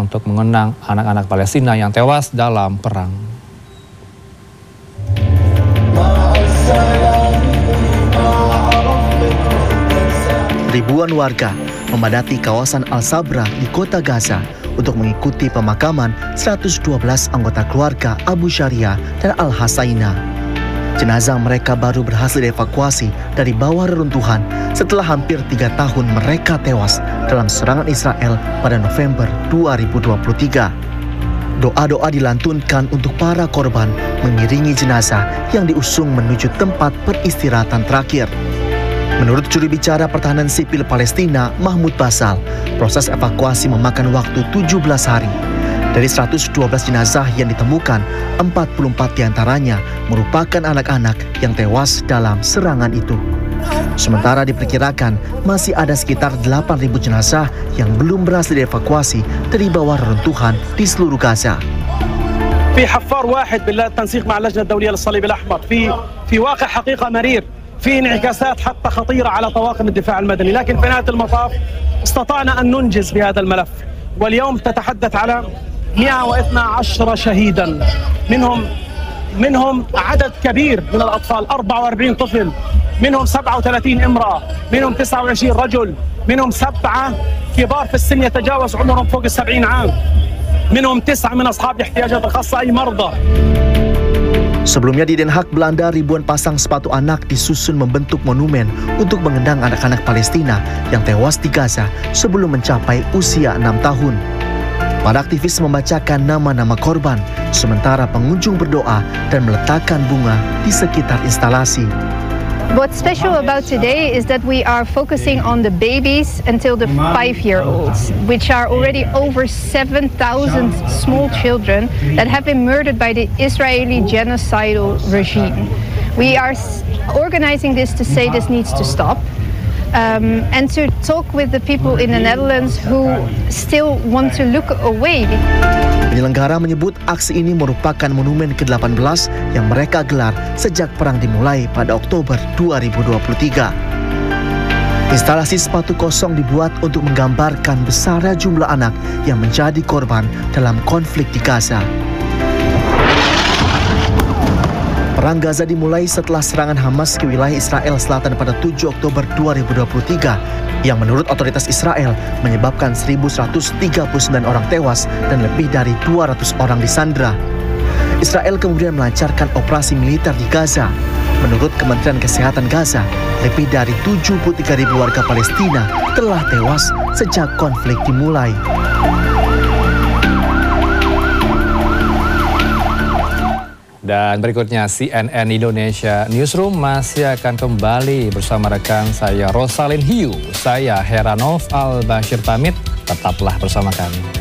untuk mengenang anak-anak Palestina yang tewas dalam perang. Ribuan warga memadati kawasan Al-Sabra di kota Gaza untuk mengikuti pemakaman 112 anggota keluarga Abu Sharia dan Al-Hasaina. Jenazah mereka baru berhasil dievakuasi dari bawah reruntuhan setelah hampir 3 tahun mereka tewas dalam serangan Israel pada November 2023. Doa-doa dilantunkan untuk para korban mengiringi jenazah yang diusung menuju tempat peristirahatan terakhir. Menurut juru bicara Pertahanan Sipil Palestina, Mahmud Basal, proses evakuasi memakan waktu 17 hari. Dari 112 jenazah yang ditemukan, 44 diantaranya merupakan anak-anak yang tewas dalam serangan itu. Sementara diperkirakan masih ada sekitar 8.000 jenazah yang belum berhasil dievakuasi dari bawah reruntuhan di seluruh Gaza. في حفار واحد بالتنسيق مع اللجنة الدولية للصليب الأحمر في واقع حقيقة مرير في انعكاسات حتى خطيرة على طواقم الدفاع المدني، لكن في نهاية المطاف استطعنا أن ننجز بهذا الملف، واليوم تتحدث على 112 شهيدا، منهم عدد كبير من الأطفال، 44 طفل، منهم 37 امرأة، منهم 29 رجل، منهم 7 كبار في السن يتجاوز عمرهم فوق 70 عام، منهم 9 من أصحاب الاحتياجات الخاصة أي مرضى. Sebelumnya di Den Haag, Belanda, ribuan pasang sepatu anak disusun membentuk monumen untuk mengenang anak-anak Palestina yang tewas di Gaza sebelum mencapai usia 6 tahun. Para aktivis membacakan nama-nama korban, sementara pengunjung berdoa dan meletakkan bunga di sekitar instalasi. What's special about today is that we are focusing on the babies until the 5-year-olds, which are already over 7,000 small children that have been murdered by the Israeli genocidal regime. We are organizing this to say this needs to stop. And to talk with the people in the Netherlands who still want to look away. Penyelenggara menyebut aksi ini merupakan monumen ke-18 yang mereka gelar sejak perang dimulai pada Oktober 2023. Instalasi sepatu kosong dibuat untuk menggambarkan besarnya jumlah anak yang menjadi korban dalam konflik di Gaza. Perang Gaza dimulai setelah serangan Hamas ke wilayah Israel Selatan pada 7 Oktober 2023 yang menurut otoritas Israel menyebabkan 1.139 orang tewas dan lebih dari 200 orang disandra. Israel kemudian melancarkan operasi militer di Gaza. Menurut Kementerian Kesehatan Gaza, lebih dari 73.000 warga Palestina telah tewas sejak konflik dimulai. Dan berikutnya CNN Indonesia Newsroom masih akan kembali bersama rekan saya Rosalin Hiu. Saya Heranov Al-Bashir pamit, tetaplah bersama kami.